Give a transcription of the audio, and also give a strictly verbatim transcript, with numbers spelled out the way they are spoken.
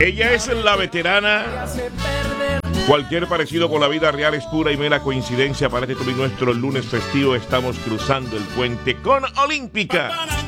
Ella es la veterana. Cualquier parecido con la vida real es pura y mera coincidencia. Para este nuestro lunes festivo estamos cruzando el puente con Olímpica.